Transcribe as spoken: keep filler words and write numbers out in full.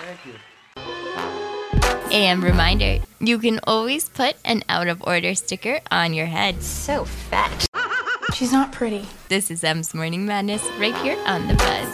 Thank you. A M reminder, you can always put an out of order sticker on your head. So fat. She's not pretty. This is M's Morning Madness right here on The Buzz.